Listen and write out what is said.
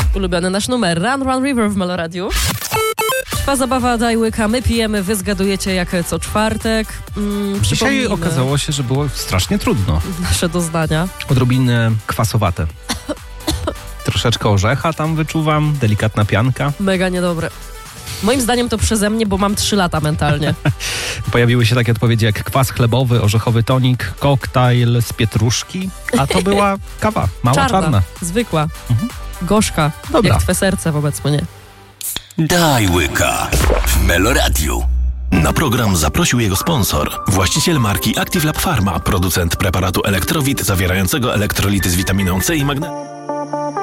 Ulubiony nasz numer Run Run River w Meloradiu. Trwa zabawa Daj łyka, my pijemy, wy zgadujecie jak co czwartek. Dzisiaj okazało się, że było strasznie trudno. Nasze doznania. Odrobinę kwasowate. Troszeczkę orzecha tam wyczuwam, delikatna pianka. Mega niedobre. Moim zdaniem to przeze mnie, bo mam 3 lata mentalnie. Pojawiły się takie odpowiedzi jak kwas chlebowy, orzechowy tonik, koktajl z pietruszki, a to była kawa, mała czarna. Zwykła, gorzka, Dobra. jak twe serce wobec mnie. Daj łyka w Meloradiu. Na program zaprosił jego sponsor, właściciel marki Active Lab Pharma, producent preparatu Elektrowit zawierającego elektrolity z witaminą C i magnezją.